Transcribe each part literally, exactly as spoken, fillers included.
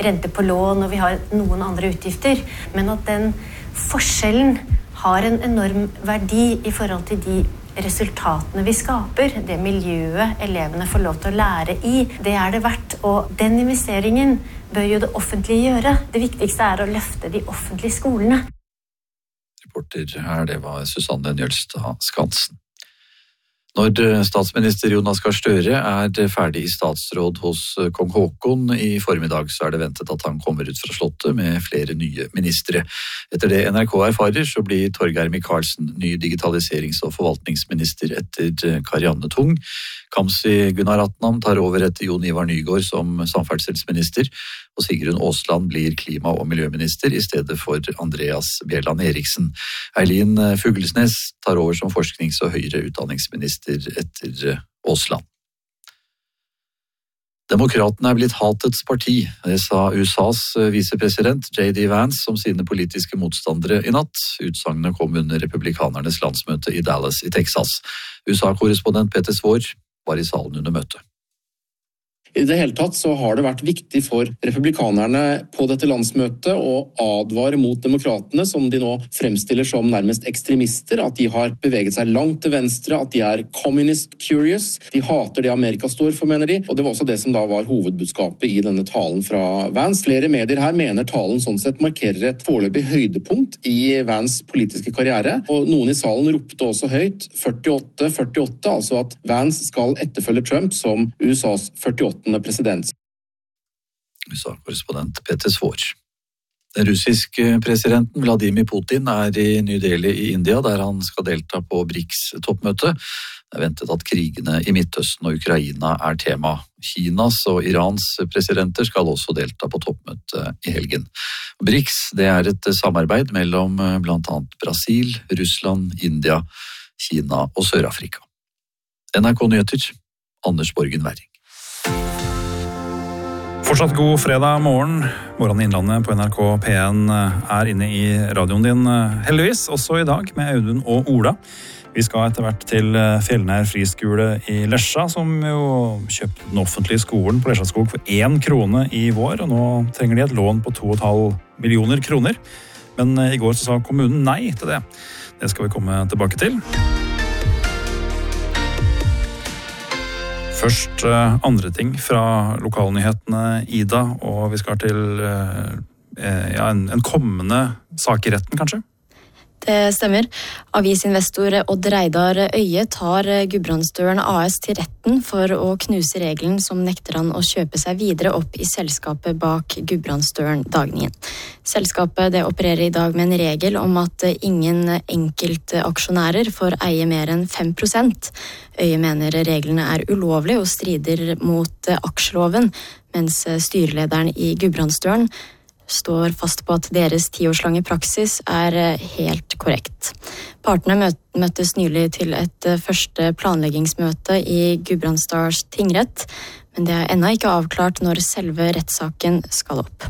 rente på lån, og vi har noen andre utgifter, men at den forskjellen har en enorm verdi i forhold til de resultatene vi skaper, det miljøet elevene får lov til å lære i, det er det verdt, og den investeringen bør jo det offentlige gjøre. Det viktigste er å løfte de offentlige skolene. Reporter her, det var Susanne Njølstad Skansen. Når statsminister Jonas Gahr Støre er ferdig i statsråd hos kong Haakon i formiddag, så er det ventet at han kommer ut fra slottet med flere nye ministre. Etter det N R K erfarer, så blir Torgeir Micaelsen ny digitaliserings- og forvaltningsminister etter Karianne Tung. Kamzy Gunaratnam tar over etter Jon Ivar Nygård som samferdselsminister, og Sigrun Aasland blir klima- og miljøminister i stedet for Andreas Bjelland Eriksen. Eileen Fuglesnes tar over som forsknings- og høyere utdanningsminister etter Aasland. Demokratene er blitt hatets parti, det sa U S A's visepresident J D Vance om sine politiske motstandere i natt. Utsagnet kom under republikanernes landsmøte i Dallas i Texas. U S A-korrespondent Peter Svaar var i salen under møtet. I det hele tatt så har det vært viktig for republikanerne på dette landsmøtet å advare mot demokratene, som de nå fremstiller som nærmest ekstremister, at de har beveget seg langt til venstre, at de er communist curious. De hater det Amerika står for, mener de, og det var også det som da var hovedbudskapet i denne talen fra Vance. Flere medier her mener talen sånn sett markerer et foreløpig høydepunkt i Vance politiske karriere, og noen i salen ropte også høyt førtiåtte førtiåtte, altså at Vance skal etterfølge Trump som U S A's førtiåtte president. U S A-korrespondent Peter Svaar. Den russiske presidenten Vladimir Putin er i New Delhi i India, der han skal delta på BRICS-toppmøte. Det er ventet at krigene i Midtøsten og Ukraina er tema. Kinas og Irans presidenter skal også delta på toppmøtet i helgen. BRICS, det er et samarbeid mellom blant annet Brasil, Russland, India, Kina og Sør-Afrika. N R K Nyheter, Anders Borgen Werring. Fortsatt god fredag morgen. Morgen i Innlandet på N R K P en er inne i radioen din, heldigvis, også i dag med Audun og Ola. Vi skal etter hvert til Fjellnær friskole i Lesja, som jo kjøpte den offentlige skolen på Lesjaskog for én krone i vår, og nå trenger de et lån på to og et halvt millioner kroner. Men i går så sa kommunen nei til det. Det skal vi komme tilbake til. Først andre ting fra lokalnyhetene, Ida, og vi skal til ja, en, en kommende sak i retten, kanskje? Det stemmer. Avisinvestor Odd Reidar Øye tar Gudbrandsdølen A S til retten for å knuse regelen som nekter han å kjøpe seg videre opp i selskapet bak Gudbrandsdølen Dagningen. Selskapet det opererer i dag med en regel om at ingen enkeltaksjonærer får eie mer enn fem prosent. Øye mener reglene er ulovlige og strider mot aksjeloven, mens styrelederen i Gudbrandsdølen står fast på at deres tiårslange praksis er helt korrekt. Partene møttes nylig til et første planleggingsmøte i Gudbrandsdals tingrett, men det er ennå ikke avklart når selve rettssaken skal opp.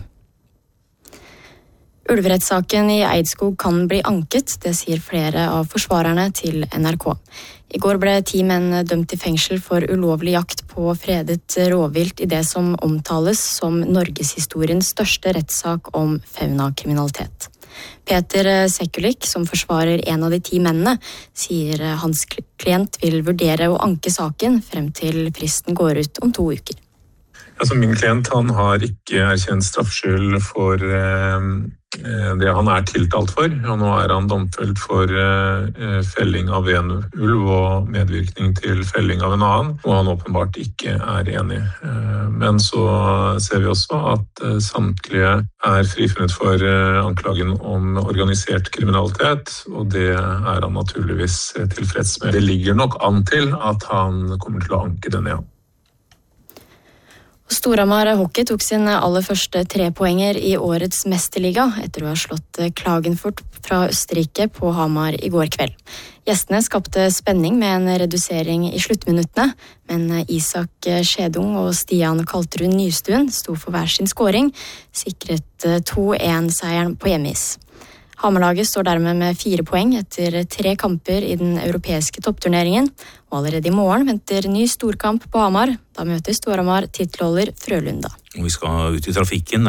Ulverettssaken i Eidskog kan bli anket, det sier flere av forsvarerne til N R K. I går ble ti menn dømt til fengsel for ulovlig jakt på fredet rovvilt i det som omtales som norgeshistoriens største rettssak om faunakriminalitet. Peter Sekulik, som forsvarer en av de ti mennene, sier hans klient vil vurdere å anke saken frem til fristen går ut om to uker. Altså, min klient han har ikke erkjent straffskyld for eh, det han er tiltalt for, og nå er han domfelt for eh, felling av en ulv og medvirkning til felling av en annen, og han åpenbart ikke er enig. Eh, men så ser vi også at eh, samtlige er frifunnet for eh, anklagen om organisert kriminalitet, og det er han naturligvis tilfreds med. Det ligger nok an til at han kommer til å anke den igjen. Storhamar Hockey tok sin aller første trepoenger i årets mesterliga etter å ha slått Klagenfurt fra Østerrike på Hamar i går kveld. Gjestene skapte spenning med en redusering i sluttminuttene, men Isak Skjedung og Stian Kalterud Nystuen sto for hver sin scoring, sikret to en-seieren på hjemmeis. Hamarlaget står dermed med fire poeng etter tre kamper i den europeiske toppturneringen, og allerede i morgen venter ny storkamp på Hamar. Da møter Storhamar tittelholder Frølunda. Vi skal ut i trafikken.